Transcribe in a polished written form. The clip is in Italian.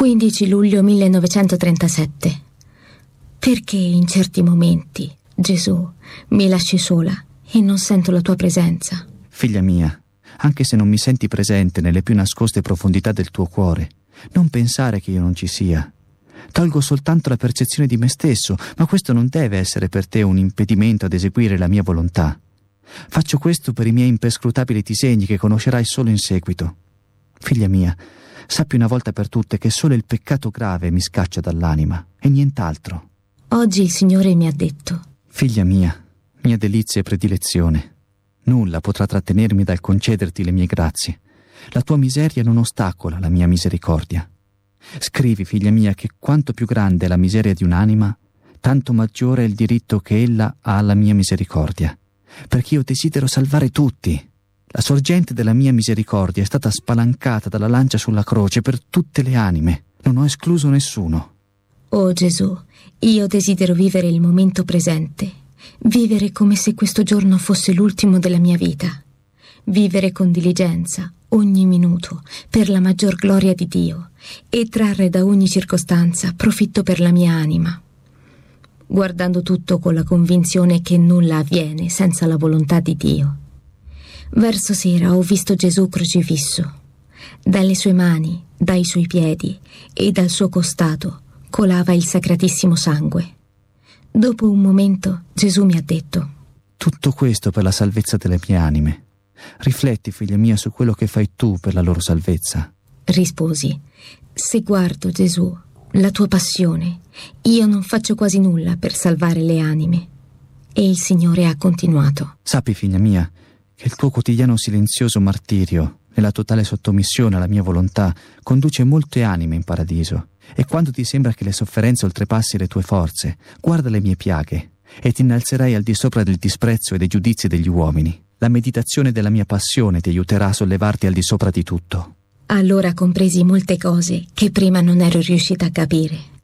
15 luglio 1937. Perché in certi momenti, Gesù, mi lasci sola e non sento la tua presenza? Figlia mia, anche se non mi senti presente nelle più nascoste profondità del tuo cuore, non pensare che io non ci sia. Tolgo soltanto la percezione di me stesso, ma questo non deve essere per te un impedimento ad eseguire la mia volontà. Faccio questo per i miei imperscrutabili disegni che conoscerai solo in seguito. Figlia mia, sappi una volta per tutte che solo il peccato grave mi scaccia dall'anima e nient'altro. Oggi il Signore mi ha detto: Figlia mia delizia e predilezione, nulla potrà trattenermi dal concederti le mie grazie. La tua miseria non ostacola la mia misericordia. Scrivi, figlia mia, che quanto più grande è la miseria di un'anima, tanto maggiore è il diritto che ella ha alla mia misericordia, perché io desidero salvare tutti. La sorgente della mia misericordia è stata spalancata dalla lancia sulla croce per tutte le anime. Non ho escluso nessuno. Oh Gesù, io desidero vivere il momento presente, vivere come se questo giorno fosse l'ultimo della mia vita, vivere con diligenza ogni minuto per la maggior gloria di Dio e trarre da ogni circostanza profitto per la mia anima, guardando tutto con la convinzione che nulla avviene senza la volontà di Dio. Verso sera ho visto Gesù crocifisso. Dalle sue mani, dai suoi piedi e dal suo costato colava il sacratissimo sangue. Dopo un momento Gesù mi ha detto: tutto questo per la salvezza delle mie anime. Rifletti, figlia mia, su quello che fai tu per la loro salvezza. Risposi: se guardo, Gesù, la tua passione, io non faccio quasi nulla per salvare le anime. E il Signore ha continuato: sappi, figlia mia, che il tuo quotidiano silenzioso martirio e la totale sottomissione alla mia volontà conduce molte anime in paradiso. E quando ti sembra che le sofferenze oltrepassi le tue forze, guarda le mie piaghe e ti innalzerai al di sopra del disprezzo e dei giudizi degli uomini. La meditazione della mia passione ti aiuterà a sollevarti al di sopra di tutto. Allora compresi molte cose che prima non ero riuscita a capire.